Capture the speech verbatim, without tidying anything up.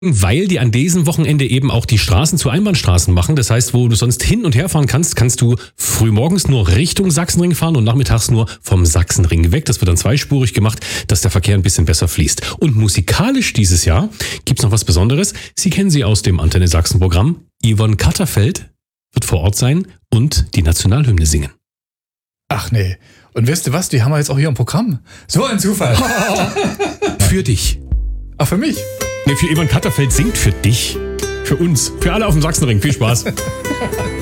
Weil die an diesem Wochenende eben auch die Straßen zu Einbahnstraßen machen. Das heißt, wo du sonst hin und her fahren kannst, kannst du frühmorgens nur Richtung Sachsenring fahren und nachmittags nur vom Sachsenring weg. Das wird dann zweispurig gemacht, dass der Verkehr ein bisschen besser fließt. Und musikalisch dieses Jahr gibt's noch was Besonderes. Sie kennen sie aus dem Antenne Sachsen Programm. Yvonne Katterfeld wird vor Ort sein und die Nationalhymne singen. Ach nee. Und weißt du was, die haben wir jetzt auch hier im Programm. So ein Zufall. Für dich. Ach, für mich? Nee, für Yvonne Katterfeld singt für dich. Für uns. Für alle auf dem Sachsenring. Viel Spaß.